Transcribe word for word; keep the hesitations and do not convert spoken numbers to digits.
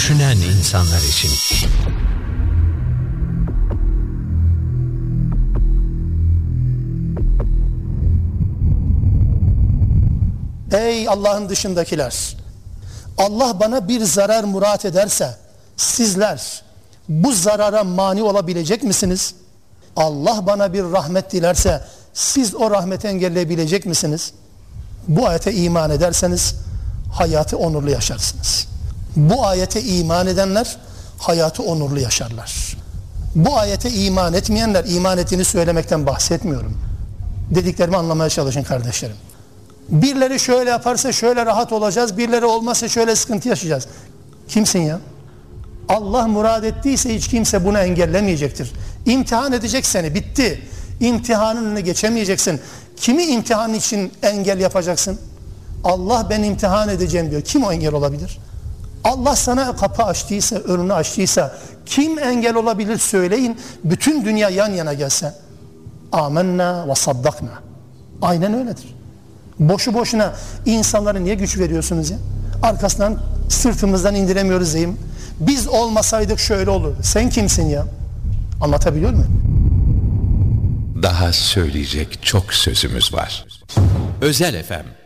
düşünen insanlar için. Ey Allah'ın dışındakiler! Allah bana bir zarar murat ederse sizler bu zarara mani olabilecek misiniz? Allah bana bir rahmet dilerse siz o rahmeti engelleyebilecek misiniz? Bu ayete iman ederseniz hayatı onurlu yaşarsınız. Bu ayete iman edenler hayatı onurlu yaşarlar. Bu ayete iman etmeyenler, iman ettiğini söylemekten bahsetmiyorum. Dediklerimi anlamaya çalışın kardeşlerim. Birileri şöyle yaparsa şöyle rahat olacağız, birileri olmazsa şöyle sıkıntı yaşayacağız. Kimsin ya? Allah murad ettiyse hiç kimse bunu engellemeyecektir. İmtihan edecek seni, bitti. İmtihanın önüne geçemeyeceksin. Kimi imtihan için engel yapacaksın? Allah ben imtihan edeceğim diyor. Kim o engel olabilir? Allah sana kapı açtıysa, önünü açtıysa kim engel olabilir söyleyin. Bütün dünya yan yana gelse. Âmennâ ve saddakna. Aynen öyledir. Boşu boşuna insanlara niye güç veriyorsunuz ya? Arkasından sırtımızdan indiremiyoruz diyeyim. Biz olmasaydık şöyle olurdu. Sen kimsin ya? Anlatabiliyor muyum? Daha söyleyecek çok sözümüz var. Özel F M